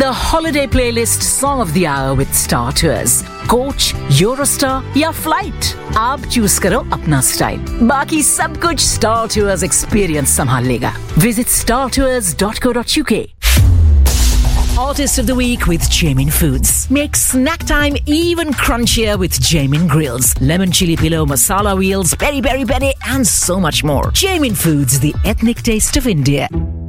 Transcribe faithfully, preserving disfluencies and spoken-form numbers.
The holiday playlist Song of the Hour with Star Tours. Coach, Eurostar या flight. आप choose करो अपना style. बाकी सब कुछ Star Tours experience संभाल लेगा. Visit star tours dot co dot uk. Artist of the Week with Jamin Foods. Make snack time even crunchier with Jamin Grills. Lemon chili pillow, masala wheels, peri peri peri and so much more. Jamin Foods, the ethnic taste of India.